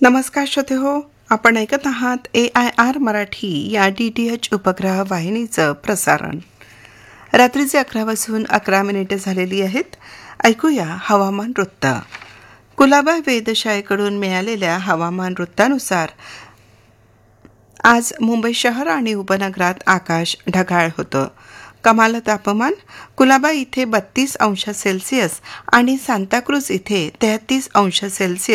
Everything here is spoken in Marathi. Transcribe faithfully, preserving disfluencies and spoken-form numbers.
नमस्कार श्रोते हो, आपण ऐकत आहात ए आय आर मराठी या डी टी एच उपग्रह वाहिनीचं प्रसारण. रात्रीचे अकरा वाजून अकरा मिनिटे झालेली आहेत. ऐकूया हवामान वृत्त. कुलाबा वेधशाळेकडून मिळालेल्या हवामान वृत्तानुसार आज मुंबई शहर आणि उपनगरात आकाश ढगाळ होतं. कमाल तापमान कुलाबा इथे बत्तीस अंश सेल्सिअस आणि सांताक्रूज इथे तेहतीस अंश सेल्सिअस